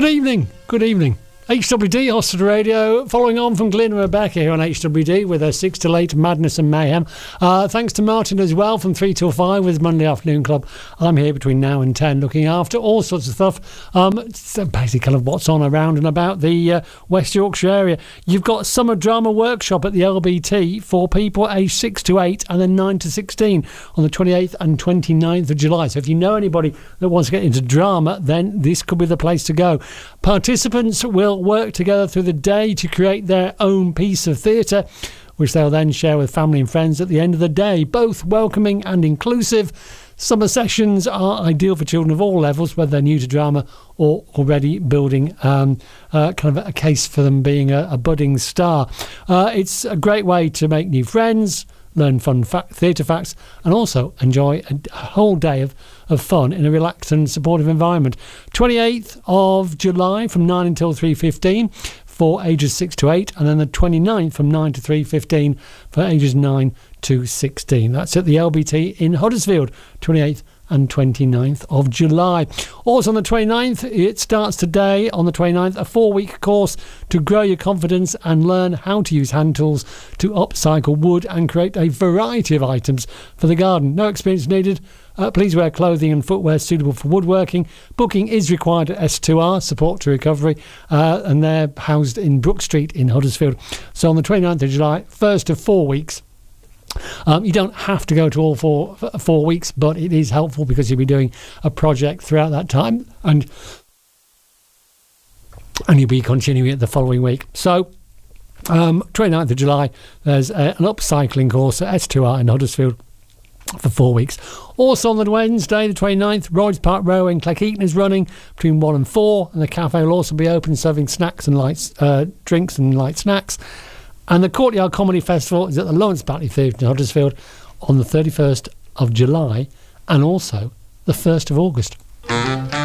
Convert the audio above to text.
Good evening. HWD, Hospital Radio, following on from Glyn and Rebecca here on HWD with their 6 till 8 Madness and Mayhem. Thanks to Martin as well from 3 till 5 with Monday Afternoon Club. I'm here between now and 10 looking after all sorts of stuff. It's basically kind of what's on around and about the West Yorkshire area. You've got Summer Drama Workshop at the LBT for people aged 6 to 8 and then 9 to 16 on the 28th and 29th of July. So if you know anybody that wants to get into drama, then this could be the place to go. Participants will work together through the day to create their own piece of theatre, which they'll then share with family and friends at the end of the day, both welcoming and inclusive. Summer sessions are ideal for children of all levels, whether they're new to drama or already building kind of a case for them being a budding star. It's a great way to make new friends, learn fun theatre facts, and also enjoy a whole day of fun in a relaxed and supportive environment. 28th of July from 9 until 3:15 for ages 6 to 8, and then the 29th from 9 to 3:15 for ages 9 to 16. That's at the LBT in Huddersfield, 28th and 29th of July. Also on the 29th, it starts today on the 29th, a 4-week course to grow your confidence and learn how to use hand tools to upcycle wood and create a variety of items for the garden. No experience needed. Please wear clothing and footwear suitable for woodworking. Booking is required at S2R, Support to Recovery, and they're housed in Brook Street in Huddersfield. So on the 29th of July, first of 4 weeks. You don't have to go to all four weeks, but it is helpful because you'll be doing a project throughout that time, and you'll be continuing it the following week. So 29th of July, there's an upcycling course at S2R in Huddersfield for 4 weeks. Also on the Wednesday, the 29th, Royds Park Row in Cleckheaton is running between 1 and 4, and the cafe will also be open, serving snacks and light drinks and light snacks. And the Courtyard Comedy Festival is at the Lawrence Batley Theatre in Huddersfield on the 31st of July and also the 1st of August.